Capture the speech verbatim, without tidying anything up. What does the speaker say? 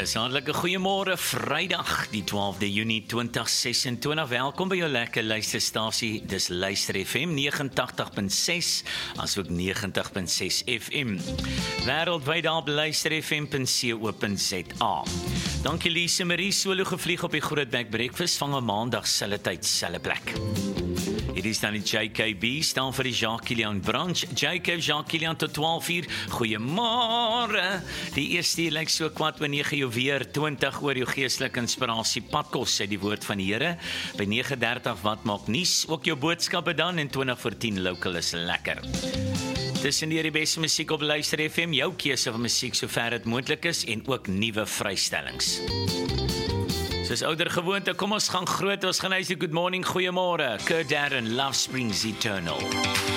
Dis hartlike goeiemôre, Vrydag, die twaalfde Junie twintig ses en twintig. Welkom by jou lekker luisterstasie. Dis Luister F M negentig punt ses, asook negentig punt ses F M. Wêreldwyd op luister f m punt co punt za. Dankie Lise Marie, solo gevlieg op die Grootbek Breakfast, van 'n maandag selfe tyd, selfe plek. Hier is dan die J K B, staan vir die Jacques Kilian branch. J K Jacques Kilian tot twaalf uur. Goeiemôre. Die eerste uur lyk so kwart oor nege jou weer, twintig oor jou geestelike inspirasie. Padkos, sê die woord van die Here. By nege dertig wat maak nuus, ook jou boodskappe dan, en twintig voor tien local is lekker. Tussen die beste musiek op Luister F M, jou keuse van musiek sover dit moontlik is, en ook nuwe vrystellings. Soos ouder gewoonte, kom ons gaan groot, ons gaan huis, good morning, goeiemôre. Kurt Darren, Love Springs Eternal.